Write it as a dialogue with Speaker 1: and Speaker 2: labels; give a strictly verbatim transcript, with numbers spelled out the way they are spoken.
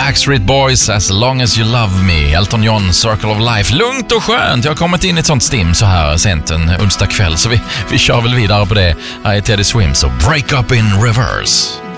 Speaker 1: Backstreet Boys, As long as you love me. Elton John, Circle of Life. Lugnt och skönt. Jag har kommit in i ett sånt stim så här sent en onsdag kväll, så vi, vi kör väl vidare på det. Här är Teddy Swims och Break Up in Reverse.